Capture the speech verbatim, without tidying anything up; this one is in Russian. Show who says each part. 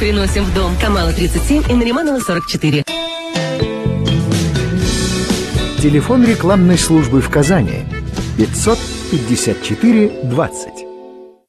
Speaker 1: Приносим в дом. Камала тридцать семь и Нариманова сорок четыре.
Speaker 2: Телефон рекламной службы в Казани пятьсот пятьдесят четыре двадцать.